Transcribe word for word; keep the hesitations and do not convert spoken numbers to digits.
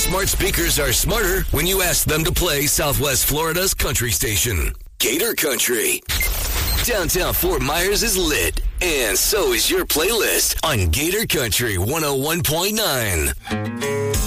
Smart speakers are smarter when you ask them to play Southwest Florida's country station, Gator Country. Downtown Fort Myers is lit, and so is your playlist on Gator Country one oh one point nine.